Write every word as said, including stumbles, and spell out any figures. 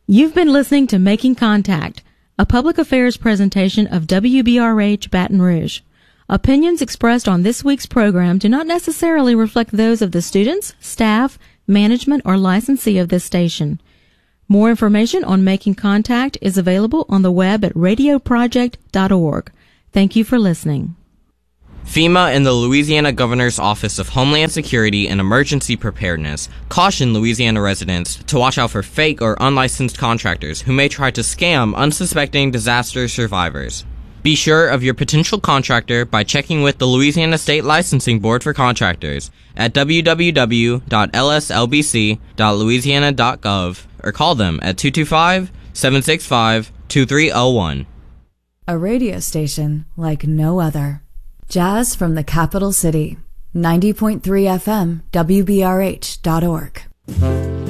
You've been listening to Making Contact, a public affairs presentation of W B R H Baton Rouge. Opinions expressed on this week's program do not necessarily reflect those of the students, staff, management, or licensee of this station. More information on Making Contact is available on the web at radio project dot org. Thank you for listening. FEMA and the Louisiana Governor's Office of Homeland Security and Emergency Preparedness caution Louisiana residents to watch out for fake or unlicensed contractors who may try to scam unsuspecting disaster survivors. Be sure of your potential contractor by checking with the Louisiana State Licensing Board for Contractors at w w w dot l s l b c dot louisiana dot gov or call them at two two five, seven six five, two three zero one. A radio station like no other. Jazz from the capital city. ninety point three F M, W B R H dot org.